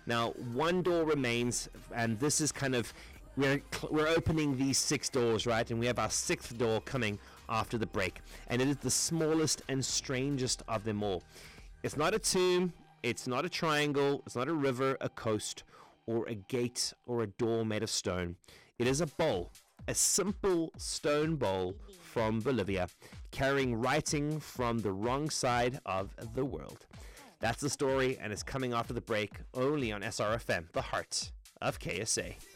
Now, one door remains, and this is kind of we're opening these 6 doors, right? And we have our 6th door coming after the break, and it is the smallest and strangest of them all. It's not a tomb, it's not a triangle, it's not a river, a coast, or a gate, or a door made of stone. It is a bowl, a simple stone bowl from Bolivia, carrying writing from the wrong side of the world. That's the story, and it's coming after the break, only on SRFM, the heart of KSA.